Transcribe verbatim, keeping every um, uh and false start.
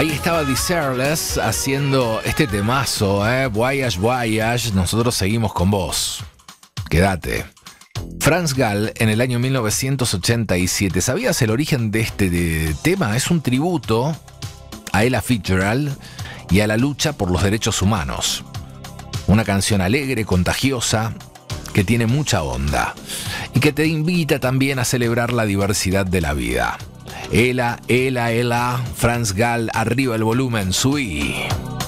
Ahí estaba Desireless haciendo este temazo, ¿eh? Voyage, Voyage. Nosotros seguimos con vos. Quédate. Franz Gall en el año mil novecientos ochenta y siete. ¿Sabías el origen de este de tema? Es un tributo a Ella Fitzgerald y a la lucha por los derechos humanos. Una canción alegre, contagiosa, que tiene mucha onda y que te invita también a celebrar la diversidad de la vida. Ella, Ella, Ella, Franz Gall, arriba el volumen, subí.